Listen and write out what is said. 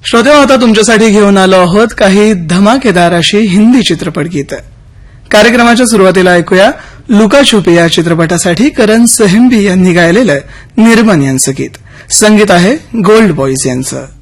श्रोते आता तुमच्यासाठी घेऊन आलो आहोत काही धमाकेदार अशी हिंदी चित्रपट गीतं. कार्यक्रमाच्या सुरुवातीला ऐकूया लुका छुपी या चित्रपटासाठी करण सेहम्बी यांनी गायलेलं निर्मन यांचं गीत. संगीत आहे गोल्ड बॉईज यांचं.